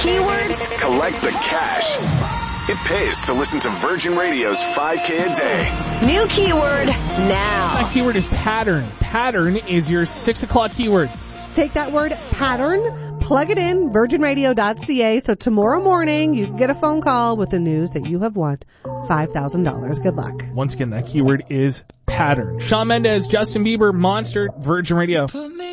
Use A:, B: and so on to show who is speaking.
A: keywords,
B: collect the cash. It pays to listen to Virgin Radio's 5K a day.
A: new keyword now.
C: That keyword is pattern. Pattern is your 6 o'clock keyword.
D: Take that word pattern, plug it in, virginradio.ca, so tomorrow morning you can get a phone call with the news that you have won $5,000. Good luck.
C: Once again, that keyword is pattern. Shawn Mendes, Justin Bieber, Monster, Virgin Radio.